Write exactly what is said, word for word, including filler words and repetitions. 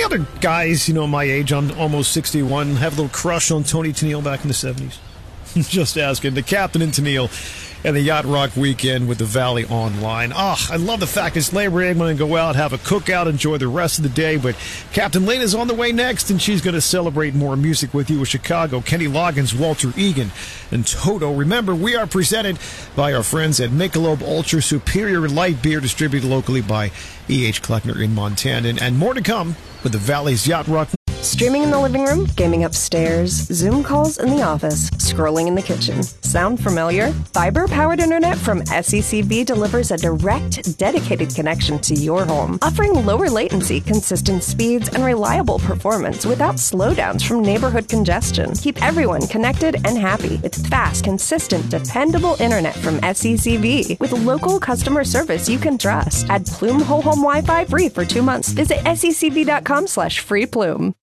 other guys, you know, my age, I'm almost sixty-one, have a little crush on Tony Tennille back in the seventies? Just asking. The captain and Tennille and the Yacht Rock weekend with the Valley Online. Ah, oh, I love the fact it's Labor Day. I'm going to go out, have a cookout, enjoy the rest of the day. But Captain Lane is on the way next, and she's going to celebrate more music with you with Chicago, Kenny Loggins, Walter Egan, and Toto. Remember, we are presented by our friends at Michelob Ultra Superior Light Beer, distributed locally by E H. Kleckner in Montana. And, and more to come with the Valley's Yacht Rock. Streaming in the living room, gaming upstairs, Zoom calls in the office, scrolling in the kitchen. Sound familiar? Fiber-powered internet from S E C B delivers a direct, dedicated connection to your home, offering lower latency, consistent speeds, and reliable performance without slowdowns from neighborhood congestion. Keep everyone connected and happy with fast, consistent, dependable internet from S E C B with local customer service you can trust. Add Plume Whole Home Wi-Fi free for two months. Visit secb.com slash free Plume.